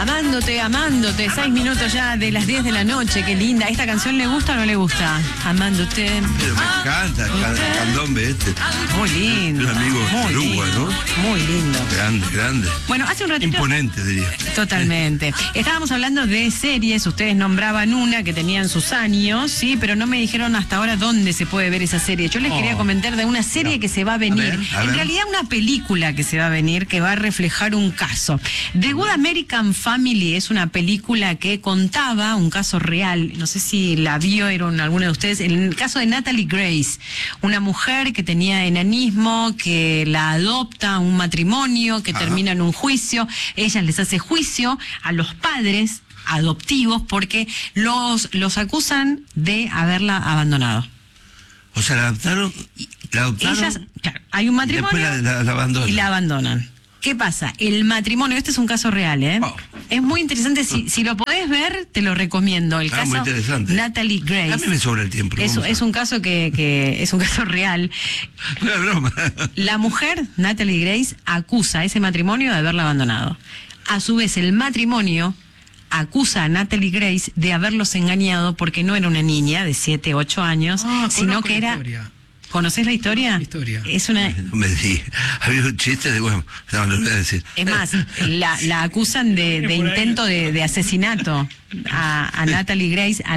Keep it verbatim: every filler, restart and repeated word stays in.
Amándote, amándote, seis minutos ya de las diez de la noche, qué linda. ¿Esta canción le gusta o no le gusta? Amándote. Pero me encanta, el candombe este. Muy lindo. Un amigo muy Lugo, lindo, ¿no? Muy lindo. Grande, grande. Bueno, hace un ratito... Imponente, diría. Totalmente. Estábamos hablando de series, ustedes nombraban una que tenían sus años, sí, pero no me dijeron hasta ahora dónde se puede ver esa serie. Yo les Oh. quería comentar de una serie No. que se va a venir. A ver, a en ver. realidad una película que se va a venir que va a reflejar un caso. The Good American Family es una película que contaba un caso real. No sé si la vieron alguno de ustedes. En el caso de Natalie Grace, una mujer que tenía enanismo, que la adopta un matrimonio, que Ajá. termina en un juicio. Ella les hace juicio a los padres adoptivos porque los, los acusan de haberla abandonado. O sea, la adoptaron, la adoptaron. Ellas, claro, hay un matrimonio después la, la, la abandonan. y la abandonan. ¿Qué pasa? El matrimonio, este es un caso real, ¿eh? Oh. Es muy interesante, si, si lo podés ver, te lo recomiendo. El Ah, caso muy interesante. Natalie Grace. A mí me sobra el tiempo. Es, vamos a- es un caso que, que es un caso real. No es broma. La mujer, Natalie Grace, acusa a ese matrimonio de haberla abandonado. A su vez, el matrimonio acusa a Natalie Grace de haberlos engañado porque no era una niña de siete, ocho años, Ah, sino conozco que la era... historia. ¿Conocés la historia? La historia. Es una... No me digas. Había un chiste de, bueno, no, lo voy a decir. Es más, la, la acusan de, de Por ahí. intento de, de asesinato a, a Natalie Grace.